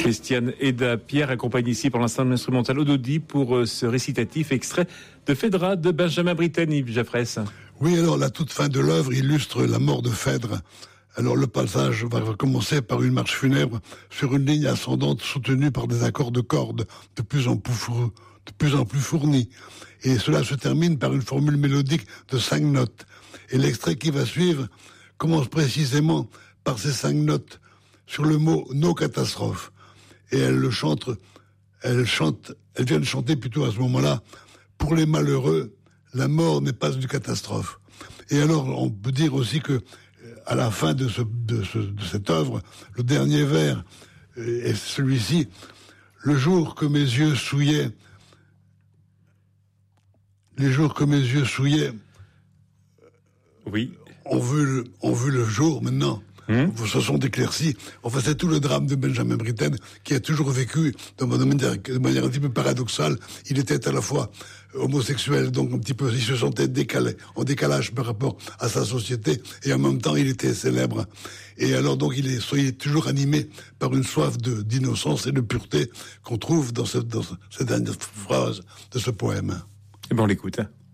Christiane Eda Pierre accompagne ici pour l'ensemble instrumental Ododi pour ce récitatif extrait de Phèdre de Benjamin Britten, Yves Jaffrès. Oui, alors la toute fin de l'œuvre illustre la mort de Phèdre. Alors le passage va commencer par une marche funèbre sur une ligne ascendante soutenue par des accords de cordes de plus en plus fournis. Et cela se termine par une formule mélodique de 5 notes. Et l'extrait qui va suivre commence précisément par ces 5 notes sur le mot « no catastrophe ». Et elle vient de chanter plutôt à ce moment-là « Pour les malheureux, la mort n'est pas une catastrophe ». Et alors, on peut dire aussi que à la fin de cette œuvre, le dernier vers est celui-ci. Le jour que mes yeux souillaient, oui, ont vu le jour maintenant. Se sont éclaircis. Enfin, c'est tout le drame de Benjamin Britten, qui a toujours vécu de manière un petit peu paradoxale. Il était à la fois homosexuel, donc un petit peu, il se sentait en décalage par rapport à sa société, et en même temps, il était célèbre. Et alors, donc, il est toujours animé par une soif d'innocence et de pureté qu'on trouve dans cette dernière phrase de ce poème. Et ben, on l'écoute.